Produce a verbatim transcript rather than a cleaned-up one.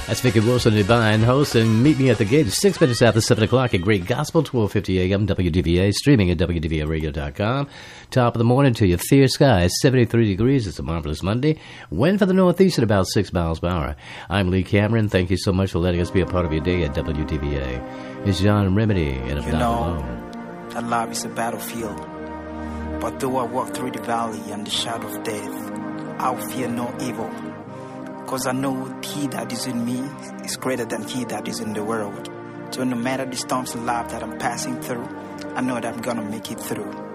That's Vicki Wilson, Divine host, and meet me at the gate six minutes after seven o'clock at Great Gospel, twelve fifty a.m. W D V A, streaming at W D V A radio dot com. Top of the morning to you, clear skies, seventy-three degrees. It's a marvelous Monday. Wind for the northeast at about six miles per hour. I'm Lee Cameron. Thank you so much for letting us be a part of your day at W D V A. It's John Remedy, and I'm you not know, alone. That life is a battlefield. But though I walk through the valley and the shadow of death, I'll fear no evil. Because I know he that is in me is greater than he that is in the world. So no matter the storms of life that I'm passing through, I know that I'm gonna make it through.